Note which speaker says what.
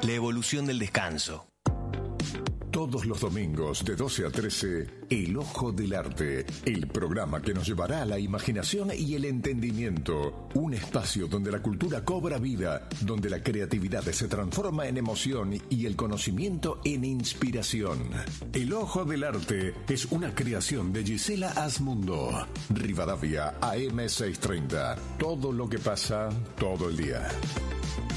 Speaker 1: La evolución del descanso.
Speaker 2: Todos los domingos de 12 a 13, El Ojo del Arte, el programa que nos llevará a la imaginación y el entendimiento. Un espacio donde la cultura cobra vida, donde la creatividad se transforma en emoción y el conocimiento en inspiración. El Ojo del Arte es una creación de Gisela Asmundo. Rivadavia AM 630. Todo lo que pasa todo el día.